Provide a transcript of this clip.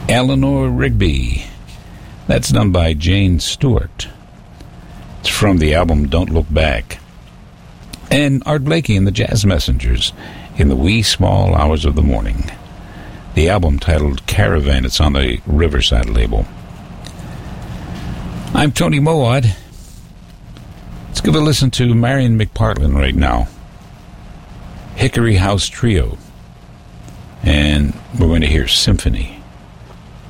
Eleanor Rigby. That's done by Jane Stewart. It's from the album Don't Look Back. And Art Blakey and the Jazz Messengers, In the Wee Small Hours of the Morning. The album titled Caravan. It's on the Riverside label. I'm Tony Mowat. Let's give a listen to Marion McPartland right now. Hickory House Trio. And we're going to hear Symphony.